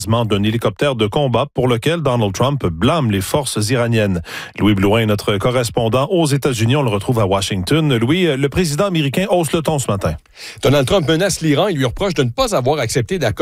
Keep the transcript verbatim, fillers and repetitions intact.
d'un hélicoptère de combat pour lequel Donald Trump blâme les forces iraniennes. Louis Blouin, notre correspondant aux États-Unis, on le retrouve à Washington. Louis, le président américain hausse le ton ce matin. Donald Trump menace l'Iran et lui reproche de ne pas avoir accepté d'accord